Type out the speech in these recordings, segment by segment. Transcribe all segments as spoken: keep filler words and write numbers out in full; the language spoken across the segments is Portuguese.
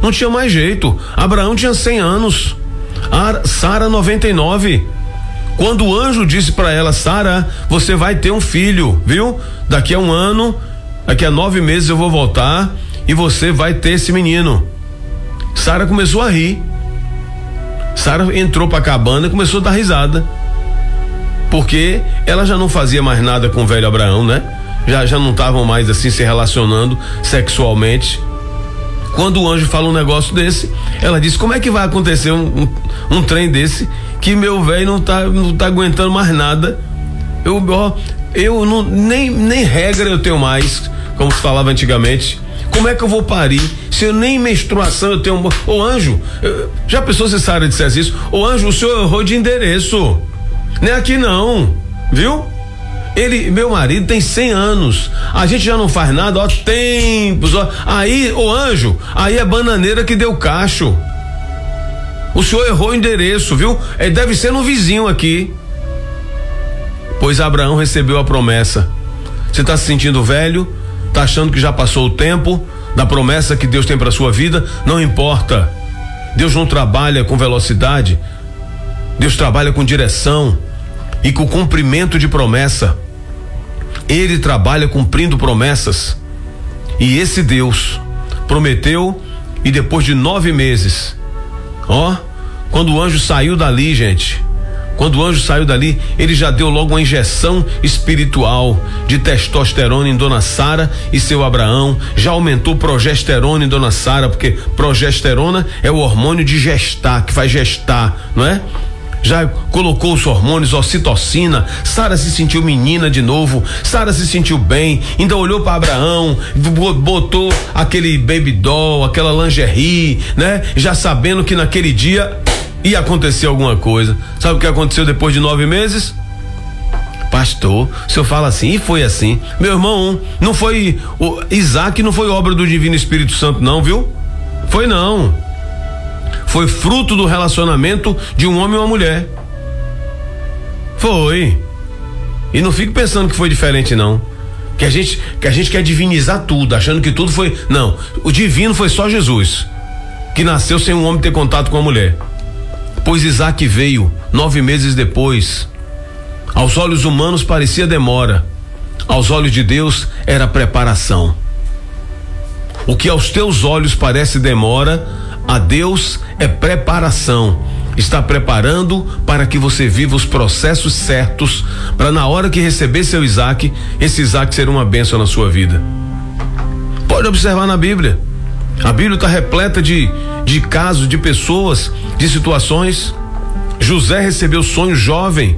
não tinha mais jeito. Abraão tinha cem anos, Sara noventa e nove. Quando o anjo disse para ela: Sara, você vai ter um filho, viu? Daqui a um ano, daqui a nove meses eu vou voltar e você vai ter esse menino. Sara começou a rir. Sara entrou para a cabana e começou a dar risada, porque ela já não fazia mais nada com o velho Abraão, né? Já, já não estavam mais assim se relacionando sexualmente. Quando o anjo fala um negócio desse, ela disse: como é que vai acontecer um, um, um trem desse, que meu velho não tá, não tá aguentando mais nada? Eu, ó, eu não, nem, nem regra eu tenho mais, como se falava antigamente. Como é que eu vou parir se eu nem menstruação eu tenho? Ô anjo, eu, já pensou se Sara dissesse isso? Ô anjo, o senhor errou de endereço, não é aqui não, viu? Ele, meu marido tem cem anos, a gente já não faz nada, ó, tempos, ó. Aí, ô anjo, aí é bananeira que deu cacho. O senhor errou o endereço, viu? É, deve ser no vizinho aqui. Pois Abraão recebeu a promessa. Você tá se sentindo velho? Tá achando que já passou o tempo da promessa que Deus tem para sua vida? Não importa. Deus não trabalha com velocidade. Deus trabalha com direção e com cumprimento de promessa. Ele trabalha cumprindo promessas. E esse Deus prometeu, e depois de nove meses, ó, quando o anjo saiu dali, gente, quando o anjo saiu dali, ele já deu logo uma injeção espiritual de testosterona em Dona Sara e seu Abraão, já aumentou progesterona em Dona Sara, porque progesterona é o hormônio de gestar, que faz gestar, não é? Já colocou os hormônios, ocitocina. Sara se sentiu menina de novo. Sara se sentiu bem. Ainda olhou para Abraão, botou aquele baby doll, aquela lingerie, né? Já sabendo que naquele dia ia acontecer alguma coisa. Sabe o que aconteceu depois de nove meses? Pastor, o senhor fala assim, e foi assim. Meu irmão, não foi o Isaac, não foi obra do Divino Espírito Santo, não, viu? Foi não. Foi fruto do relacionamento de um homem e uma mulher. Foi. E não fique pensando que foi diferente, não. Que a gente, que a gente quer divinizar tudo, achando que tudo foi. Não. O divino foi só Jesus, que nasceu sem um homem ter contato com a mulher. Pois Isaac veio nove meses depois. Aos olhos humanos parecia demora. Aos olhos de Deus era preparação. O que aos teus olhos parece demora, a Deus é preparação. Está preparando para que você viva os processos certos, para na hora que receber seu Isaac, esse Isaac ser uma bênção na sua vida. Pode observar na Bíblia. A Bíblia está repleta de, de casos, de pessoas, de situações. José recebeu sonhos jovem.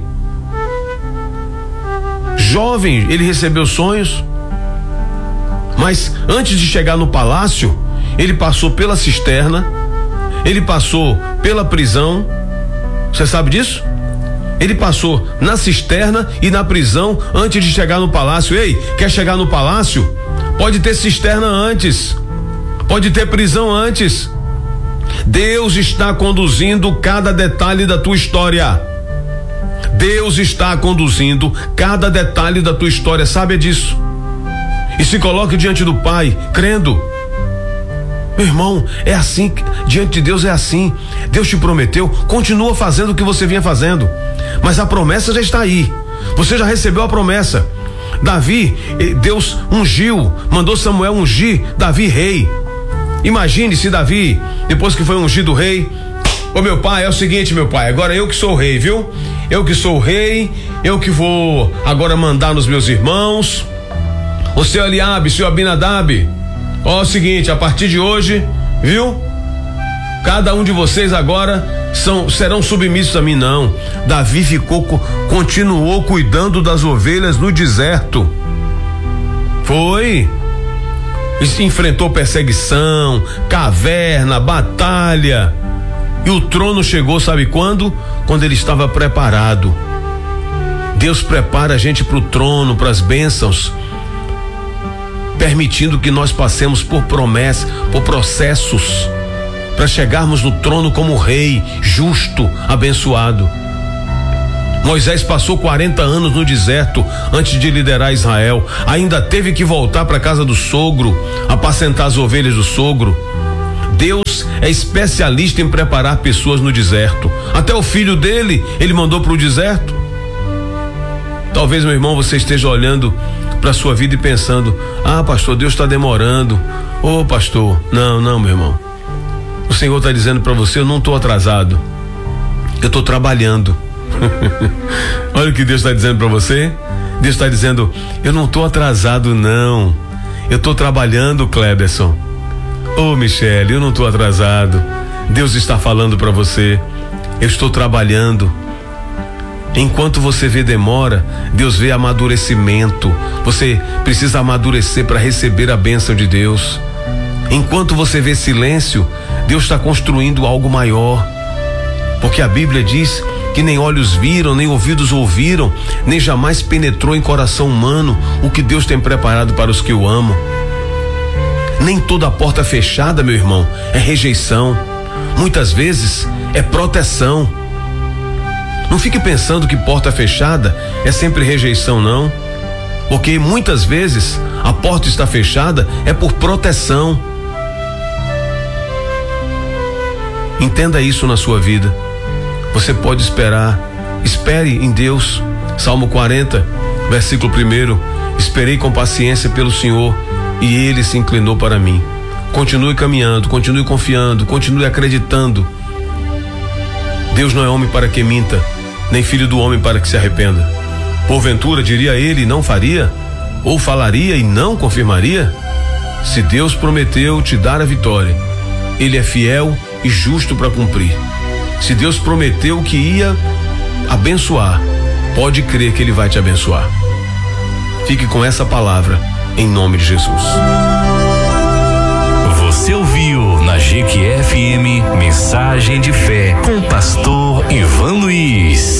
Jovem, ele recebeu sonhos. Mas antes de chegar no palácio, ele passou pela cisterna, ele passou pela prisão. Você sabe disso? Ele passou na cisterna e na prisão antes de chegar no palácio. Ei, quer chegar no palácio? Pode ter cisterna antes, pode ter prisão antes. Deus está conduzindo cada detalhe da tua história. Deus está conduzindo cada detalhe da tua história, sabe disso? E se coloque diante do Pai, crendo. Meu irmão, é assim, diante de Deus é assim. Deus te prometeu, continua fazendo o que você vinha fazendo, mas a promessa já está aí. Você já recebeu a promessa. Davi, Deus ungiu, mandou Samuel ungir Davi rei. Imagine se Davi, depois que foi ungido rei: ô meu pai, é o seguinte, meu pai, agora eu que sou o rei, viu? Eu que sou o rei, eu que vou agora mandar nos meus irmãos. O seu Eliabe, seu Abinadab, ó, é o seguinte, a partir de hoje, viu? Cada um de vocês agora são, serão submissos a mim. Não. Davi ficou, continuou cuidando das ovelhas no deserto. Foi. E enfrentou perseguição, caverna, batalha. E o trono chegou, sabe quando? Quando ele estava preparado. Deus prepara a gente para o trono, para as bênçãos, permitindo que nós passemos por promessas, por processos, para chegarmos no trono como rei, justo, abençoado. Moisés passou quarenta anos no deserto antes de liderar Israel. Ainda teve que voltar para a casa do sogro, apacentar as ovelhas do sogro. Deus é especialista em preparar pessoas no deserto. Até o filho dele, ele mandou para o deserto. Talvez, meu irmão, você esteja olhando para a sua vida e pensando: ah, pastor, Deus está demorando. Ô, oh, pastor, não, não, meu irmão. O Senhor está dizendo para você: eu não estou atrasado, eu estou trabalhando. Olha o que Deus está dizendo para você. Deus está dizendo: eu não estou atrasado, não, eu estou trabalhando, Cleberson. Ô, oh, Michele, eu não estou atrasado. Deus está falando para você: eu estou trabalhando. Enquanto você vê demora, Deus vê amadurecimento. Você precisa amadurecer para receber a bênção de Deus. Enquanto você vê silêncio, Deus está construindo algo maior. Porque a Bíblia diz que nem olhos viram, nem ouvidos ouviram, nem jamais penetrou em coração humano o que Deus tem preparado para os que o amam. Nem toda porta fechada, meu irmão, é rejeição. Muitas vezes é proteção. Não fique pensando que porta fechada é sempre rejeição, não. Porque muitas vezes a porta está fechada é por proteção. Entenda isso na sua vida. Você pode esperar. Espere em Deus. Salmo quarenta, versículo primeiro. Esperei com paciência pelo Senhor e Ele se inclinou para mim. Continue caminhando, continue confiando, continue acreditando. Deus não é homem para que minta, nem filho do homem para que se arrependa. Porventura, diria ele, não faria? Ou falaria e não confirmaria? Se Deus prometeu te dar a vitória, Ele é fiel e justo para cumprir. Se Deus prometeu que ia abençoar, pode crer que Ele vai te abençoar. Fique com essa palavra, em nome de Jesus. Você ouviu na J Q F M Mensagem de Fé com o pastor Ivan Luiz.